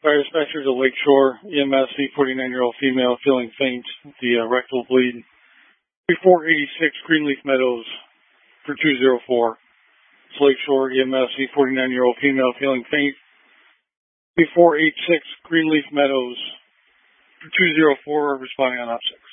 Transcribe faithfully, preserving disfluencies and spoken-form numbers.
Fire dispatcher to Lakeshore E M S, the forty-nine-year-old female feeling faint, the uh, rectal bleed. three four eight six Greenleaf Meadows for two zero four. It's Lakeshore E M S, the forty-nine-year-old female feeling faint. three four eight six Greenleaf Meadows for two zero four, responding on op six.